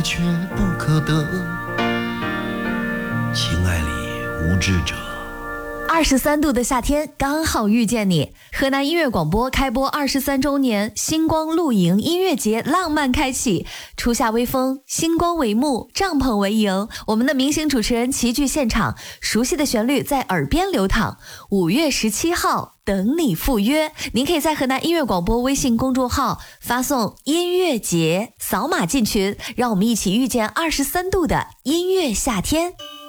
却不可得。情爱里无知者。 23度的夏天刚好遇见你。河南音乐广播开播23周年星光露营音乐节浪漫开启，初夏微风，星光为幕，帐篷为营，我们的明星主持人齐聚现场，熟悉的旋律在耳边流淌。5月17号等你赴约，您可以在河南音乐广播微信公众号发送音乐节，扫码进群，让我们一起遇见23度的音乐夏天。